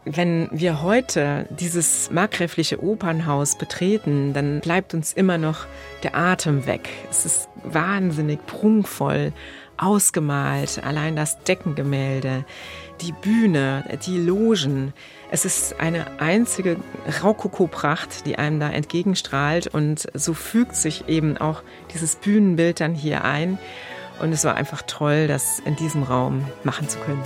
Wenn wir heute dieses markgräfliche Opernhaus betreten, dann bleibt uns immer noch der Atem weg. Es ist wahnsinnig prunkvoll, ausgemalt, allein das Deckengemälde, die Bühne, die Logen. Es ist eine einzige Rokoko-Pracht, die einem da entgegenstrahlt, und so fügt sich eben auch dieses Bühnenbild dann hier ein. Und es war einfach toll, das in diesem Raum machen zu können.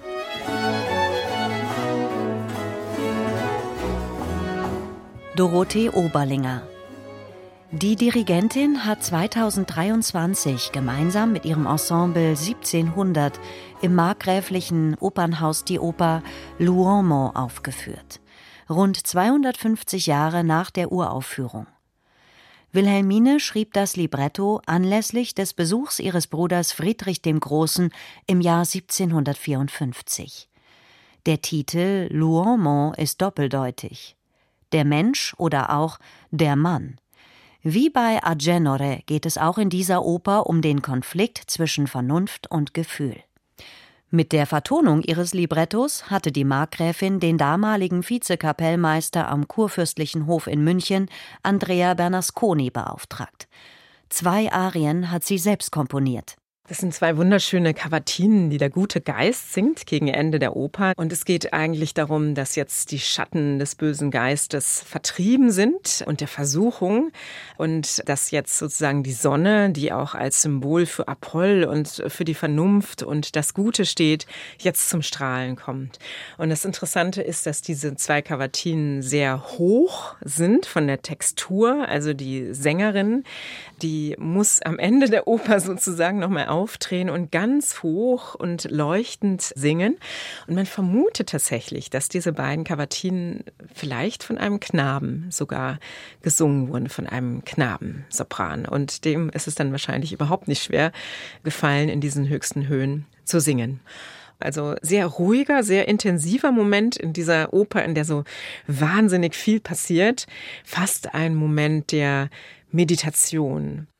Dorothee Oberlinger. Die Dirigentin hat 2023 gemeinsam mit ihrem Ensemble 1700 im markgräflichen Opernhaus die Oper L'Uomo aufgeführt, rund 250 Jahre nach der Uraufführung. Wilhelmine schrieb das Libretto anlässlich des Besuchs ihres Bruders Friedrich dem Großen im Jahr 1754. Der Titel L'Uomo ist doppeldeutig: der Mensch oder auch der Mann. Wie bei Agenore geht es auch in dieser Oper um den Konflikt zwischen Vernunft und Gefühl. Mit der Vertonung ihres Librettos hatte die Markgräfin den damaligen Vizekapellmeister am Kurfürstlichen Hof in München, Andrea Bernasconi, beauftragt. 2 Arien hat sie selbst komponiert. Das sind 2 wunderschöne Kavatinen, die der gute Geist singt gegen Ende der Oper. Und es geht eigentlich darum, dass jetzt die Schatten des bösen Geistes vertrieben sind und der Versuchung. Und dass jetzt sozusagen die Sonne, die auch als Symbol für Apoll und für die Vernunft und das Gute steht, jetzt zum Strahlen kommt. Und das Interessante ist, dass diese 2 Kavatinen sehr hoch sind von der Textur. Also die Sängerin, die muss am Ende der Oper sozusagen nochmal aufdrehen und ganz hoch und leuchtend singen. Und man vermutet tatsächlich, dass diese beiden Kavatinen vielleicht von einem Knaben sogar gesungen wurden, von einem Knabensopran. Und dem ist es dann wahrscheinlich überhaupt nicht schwer gefallen, in diesen höchsten Höhen zu singen. Also sehr ruhiger, sehr intensiver Moment in dieser Oper, in der so wahnsinnig viel passiert. Fast ein Moment der Meditation.